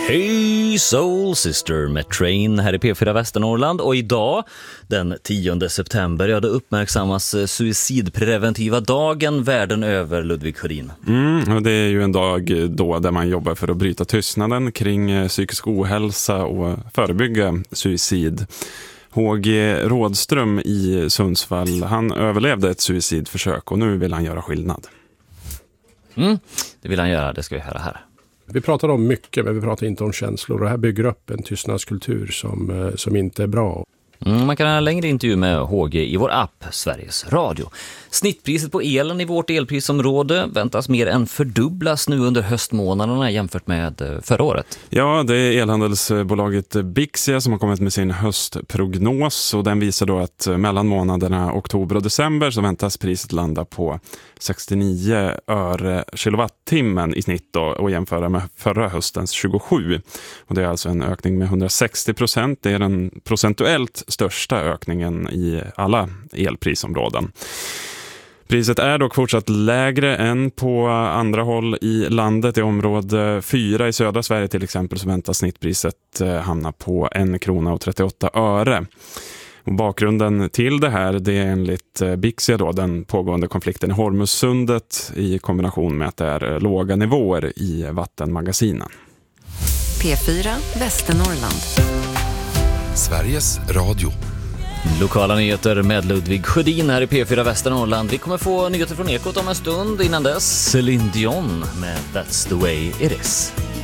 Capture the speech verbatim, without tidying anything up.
Hej Soul Sister med Train här i P fyra Västernorrland, och idag den tionde september, ja, det uppmärksammas suicidpreventiva dagen världen över, Ludvig Sjödin. Mm, och det är ju en dag då där man jobbar för att bryta tystnaden kring psykisk ohälsa och förebygga suicid. H G Rådström i Sundsvall, han överlevde ett suicidförsök och nu vill han göra skillnad. Mm, det vill han göra, det ska vi höra här. Vi pratar om mycket, men vi pratar inte om känslor. Och det här bygger upp en tystnadskultur som, som inte är bra. Mm, man kan ha en längre intervju med H G i vår app Sveriges Radio. Snittpriset på elen i vårt elprisområde väntas mer än fördubblas nu under höstmånaderna jämfört med förra året. Ja, det är elhandelsbolaget Bixia som har kommit med sin höstprognos, och den visar då att mellan månaderna oktober och december så väntas priset landa på sextionio öre kilowattimmen i snitt då, och jämföra med förra höstens tjugosju. Och det är alltså en ökning med hundrasextio procent. Det är den procentuellt största ökningen i alla elprisområden. Priset är dock fortsatt lägre än på andra håll i landet. I område fyra i södra Sverige till exempel så väntas snittpriset hamna på en krona och trettioåtta öre. Och bakgrunden till det här, det är enligt Bixia då den pågående konflikten i Hormuzsundet i kombination med att det är låga nivåer i vattenmagasinen. P fyra Västernorrland. Sveriges Radio. Lokala nyheter med Ludvig Sjödin här i P fyra Västernorrland. Vi kommer få nyheter från Ekot om en stund. Innan dess Celine Dion med That's the way it is.